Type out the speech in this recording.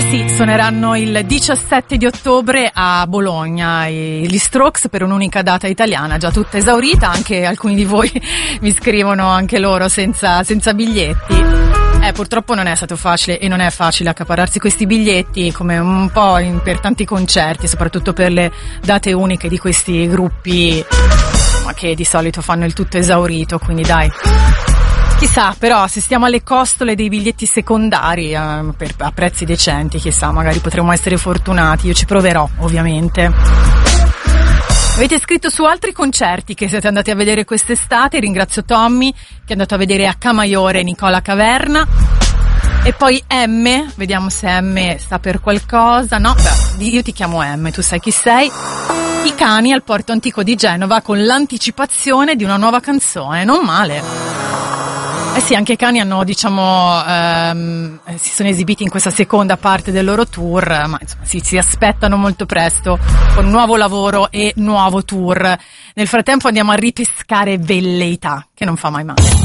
Sì, suoneranno il 17 di ottobre a Bologna gli Strokes per un'unica data italiana, già tutta esaurita, anche alcuni di voi mi scrivono anche loro senza biglietti. Purtroppo non è stato facile e non è facile accaparrarsi questi biglietti, come un po' per tanti concerti, soprattutto per le date uniche di questi gruppi che di solito fanno il tutto esaurito, quindi dai. Chissà, però, se stiamo alle costole dei biglietti secondari a prezzi decenti, chissà, magari potremo essere fortunati. Io ci proverò, ovviamente. Avete scritto su altri concerti che siete andati a vedere quest'estate. Ringrazio Tommy, che è andato a vedere a Camaiore Nicola Caverna. E poi M, vediamo se M sta per qualcosa. No, beh, io ti chiamo M, tu sai chi sei. I Cani al Porto Antico di Genova con l'anticipazione di una nuova canzone. Non male. Sì, anche i Cani hanno, si sono esibiti in questa seconda parte del loro tour, ma insomma si aspettano molto presto con nuovo lavoro e nuovo tour. Nel frattempo andiamo a ripescare velleità, che non fa mai male.